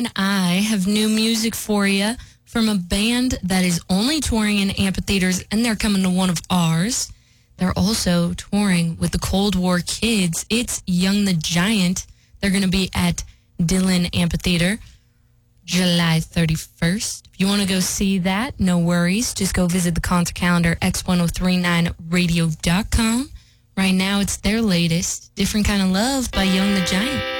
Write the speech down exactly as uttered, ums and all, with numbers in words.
nine I have new music for you from a band that is only touring in amphitheaters, and they're coming to one of ours. They're also touring with the Cold War Kids. It's Young the Giant. They're going to be at Dillon Amphitheater July thirty-first. If you want to go see that, no worries. Just go visit the concert calendar, x ten thirty-nine radio dot com. Right now, it's their latest, Different Kind of Love by Young the Giant.